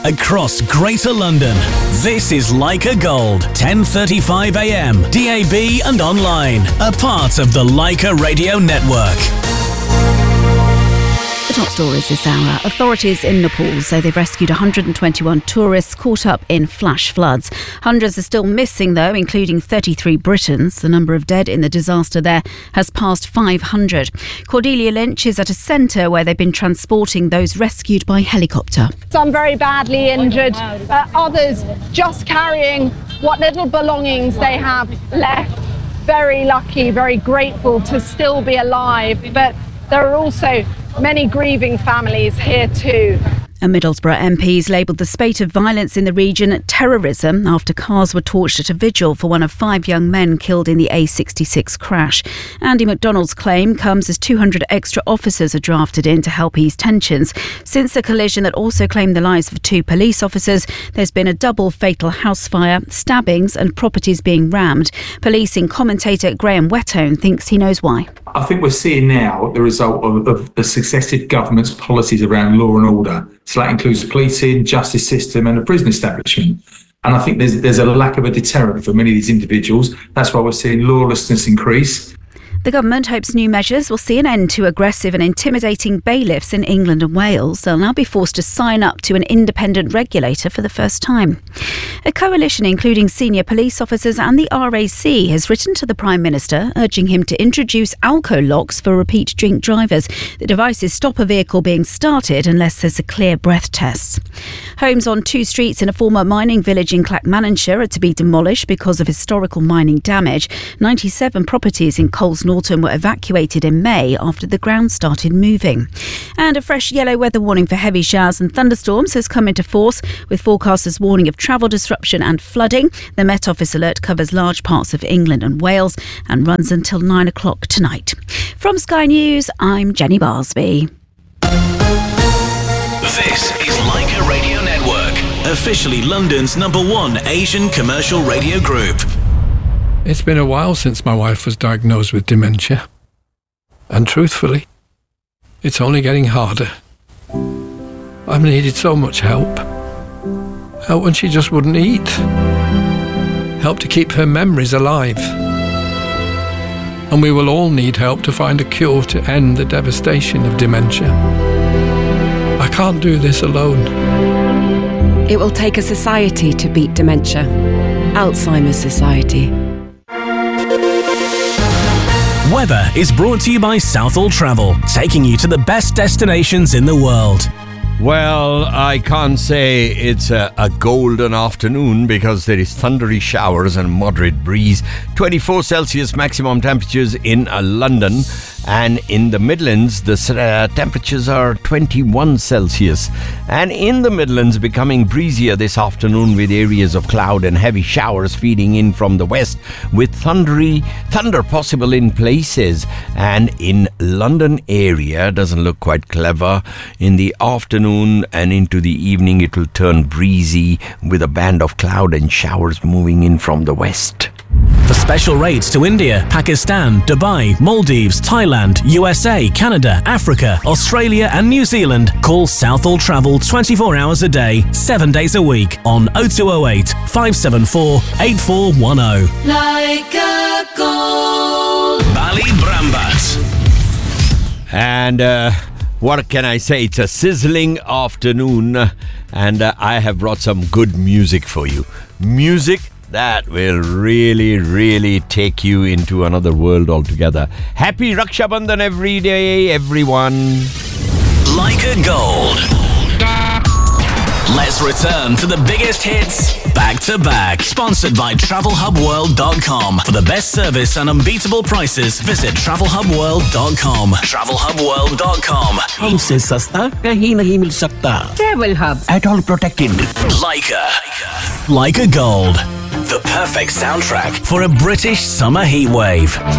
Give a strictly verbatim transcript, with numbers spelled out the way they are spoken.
across Greater London. This is Leica Gold, ten thirty-five a m, D A B and online, a part of the Leica Radio Network. The top stories this hour. Authorities in Nepal say they've rescued one hundred twenty-one tourists caught up in flash floods. Hundreds are still missing, though, including thirty-three Britons. The number of dead in the disaster there has passed five hundred. Cordelia Lynch is at a centre where they've been transporting those rescued by helicopter. Some very badly injured, uh, others just carrying what little belongings they have left. Very lucky, very grateful to still be alive, but there are also many grieving families here too. A Middlesbrough M P's labelled the spate of violence in the region terrorism after cars were torched at a vigil for one of five young men killed in the A sixty-six crash. Andy McDonald's claim comes as two hundred extra officers are drafted in to help ease tensions. Since the collision that also claimed the lives of two police officers, there's been a double fatal house fire, stabbings and properties being rammed. Policing commentator Graham Whettone thinks he knows why. I think we're seeing now the result of, of the successive government's policies around law and order. So that includes policing, justice system and the prison establishment. And I think there's there's a lack of a deterrent for many of these individuals. That's why we're seeing lawlessness increase. The government hopes new measures will see an end to aggressive and intimidating bailiffs in England and Wales. They'll now be forced to sign up to an independent regulator for the first time. A coalition including senior police officers and the R A C has written to the Prime Minister urging him to introduce alco locks for repeat drink drivers. The devices stop a vehicle being started unless there's a clear breath test. Homes on two streets in a former mining village in Clackmannanshire are to be demolished because of historical mining damage. ninety-seven properties in Coles Norton were evacuated in May after the ground started moving. And a fresh yellow weather warning for heavy showers and thunderstorms has come into force, with forecasters warning of travel disruption and flooding. The Met Office alert covers large parts of England and Wales and runs until nine o'clock tonight. From Sky News, I'm Jenny Barsby. This is Leica Radio Network, officially London's number one Asian commercial radio group. It's been a while since my wife was diagnosed with dementia. And truthfully, it's only getting harder. I've needed so much help. Help when she just wouldn't eat. Help to keep her memories alive. And we will all need help to find a cure to end the devastation of dementia. I can't do this alone. It will take a society to beat dementia. Alzheimer's Society. Weather is brought to you by Southall Travel, taking you to the best destinations in the world. Well, I can't say it's a, a golden afternoon because there is thundery showers and moderate breeze. twenty-four Celsius maximum temperatures in uh, London, and in the Midlands the uh, temperatures are twenty-one Celsius. And in the Midlands becoming breezier this afternoon with areas of cloud and heavy showers feeding in from the west, with thundery thunder possible in places. And in London area doesn't look quite clever. In the afternoon and into the evening it will turn breezy with a band of cloud and showers moving in from the west. For special rates to India, Pakistan, Dubai, Maldives, Thailand, U S A, Canada, Africa, Australia and New Zealand, call Southall Travel twenty-four hours a day, seven days a week on oh two oh eight, five seven four, eight four one oh. Leica Gold. Ballybrambat. And uh, what can I say? It's a sizzling afternoon, and uh, I have brought some good music for you. Music that will really, really take you into another world altogether. Happy Raksha Bandhan every day, everyone. Leica Gold. Let's return to the biggest hits back to back. Sponsored by travel hub world dot com. For the best service and unbeatable prices, visit travel hub world dot com. travel hub world dot com. हमसे सस्ता कहीं नहीं मिल सकता. Travel Hub. At all protected. Leica. Leica Gold. The perfect soundtrack for a British summer heatwave.